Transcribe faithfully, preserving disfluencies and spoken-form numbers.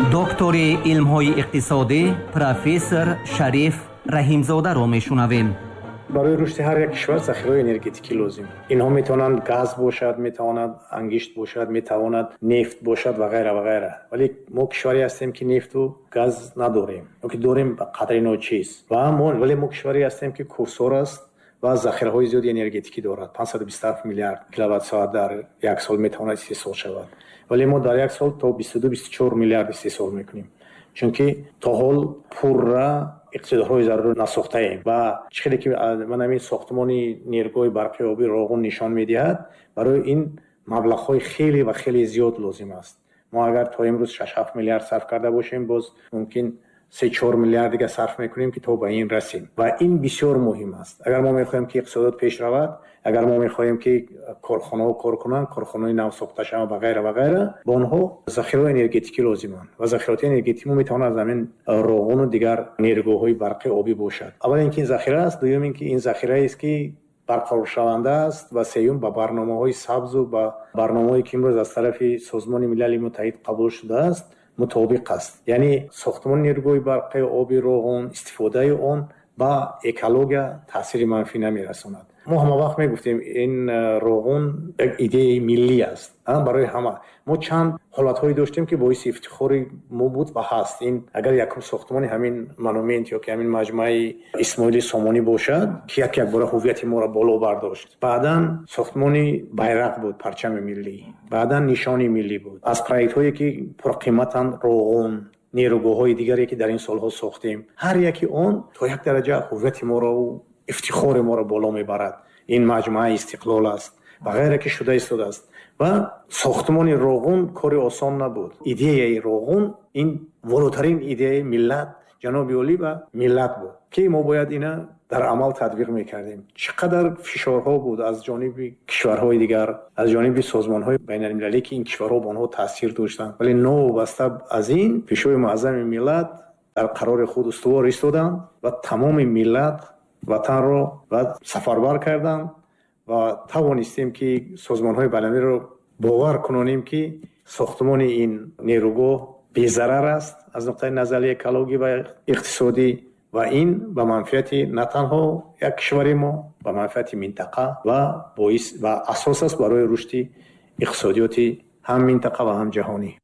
دکتر علم‌های اقتصادی پروفسور شریف رحیمزاده را میشنویم. برای رشد هر یک کشور ذخیره انرژتیکی لازم. اینها میتونند گاز باشد، میتواند انگشت باشد، میتواند نفت باشد و غیره و غیره. ولی ما کشوری هستیم که نفت و گاز نداریم. ما که داریم به قدر ناچیز. و ما ولی ما کشوری هستیم که کورسور است و ذخیره های زیادی انرژتیکی دارد. پانصد و بیست و هفت میلیارد کیلووات ساعت در یک سال میتواند استحصال شود. ولی ما در یک سال تا بیست و دو بیست و چهار میلیارد استحصال میکنیم. چون که تا حال پورا اقتدارهای ضرور نساخته ایم و چقدر که من همین ساختمانی نیروگاه برقی آبی روغن نشان میدهد، برای این مبلغ‌های خیلی و خیلی زیاد لازم است. ما اگر تا امروز شش هفت میلیارد صرف کرده باشیم، باز ممکن سه چهار میلیارد دیگه صرف میکنیم که تا به این رسیم و این بسیار مهم است. اگر ما میخوایم که اقتصاد پیش رود، اگر ما میخوایم که کارخانه‌ها کار کنند، کارخانه‌های نو ساخته شوند و غیره و غیره، با آنها ذخیره انرژتیکی لازمند و ذخیرات انرژتیکی میتواند از همین روغن و دیگر نیروگاه‌های برقی آبی باشد. اول اینکه این ذخیره است، دوم اینکه این ذخیره است که برقرار شونده است و سوم با برنامه‌های سبز و با برنامه‌ای که امروز از طرف سازمان ملل متحد قبول شده است مطابق است. یعنی ساختمان نیروگاه برقی آبی روغن استفاده آن با اکولوژی تاثیر منفی نمیرساند. ما همه وقت میگفتیم این روغن یک ایده ملی است برای همه. ما چند حالت‌هایی داشتیم که باعث افتخار ما بود و هست. این اگر یک ساختمان همین مونومنت یا که همین مجمع اسماعیل سامانی باشد که یک یک بار هویت ما را بالا برداشت. بعداً ساختمانی بیرق بود، پرچم ملی. بعداً نشانی ملی بود. از پروژه‌هایی که پر قیمتن روغن، نیروگاه‌های دیگری که در این سال‌ها ساختیم، هر یکی آن تا یک درجه هویت ما را و افتخار ما را بالا میبرد. این مجمع استقلال است و غیره که شده ایستاده است. و ساختمان روغن کار آسان نبود. ایده روغن این والاترین ایده ملت، جناب عالی و ملت بود که ما باید اینا در عمل تطبیق میکردیم. چقدر فشارها بود از جانب کشورهای دیگر، از جانب سازمانهای بین المللی که این کشورها به آنها تاثیر داشتند، ولی نوابسته از این پیشوای معظم ملت در قرار خود استوار ایستادند و تمام ملت وطن را و سفربر کردند و توانستیم که سازمان‌های بین‌المللی را باور کنونیم که ساختمان این نیروگاه بی‌ضرر است از نقطه نظر اکولوژی و اقتصادی و این به منفعت نه تنها یک کشور ما، به منفعت منطقه و باعث و اساس است برای رشد اقتصادیات هم منطقه و هم جهانی.